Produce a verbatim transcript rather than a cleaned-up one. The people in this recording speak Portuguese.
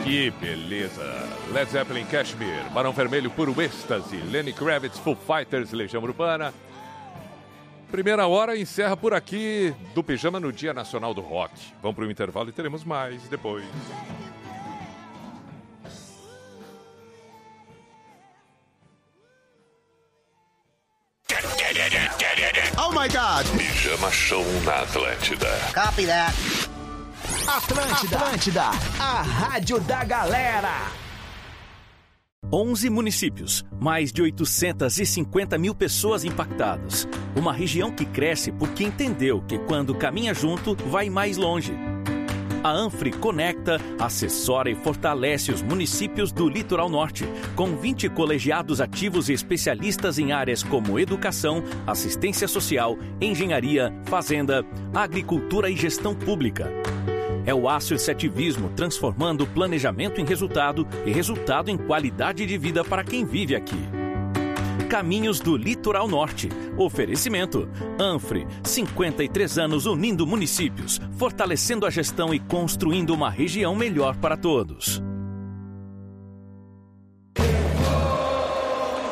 Que beleza! Led Zeppelin, Kashmir, Barão Vermelho, Puro Êxtase, Lenny Kravitz, Foo Fighters, Legião Urbana. Primeira hora encerra por aqui do Pijama no Dia Nacional do Rock. Vamos para o intervalo e teremos mais depois. Oh my God! Pijama Show na Atlântida. Copy that. Atlântida, Atlântida, a rádio da galera. onze municípios, mais de oitocentas e cinquenta mil pessoas impactadas. Uma região que cresce porque entendeu que quando caminha junto, vai mais longe. A Anfre conecta, assessora e fortalece os municípios do Litoral Norte, com vinte colegiados ativos e especialistas em áreas como educação, assistência social, engenharia, fazenda, agricultura e gestão pública. É o associativismo transformando planejamento em resultado e resultado em qualidade de vida para quem vive aqui. Caminhos do Litoral Norte. Oferecimento. Anfre, cinquenta e três anos unindo municípios, fortalecendo a gestão e construindo uma região melhor para todos.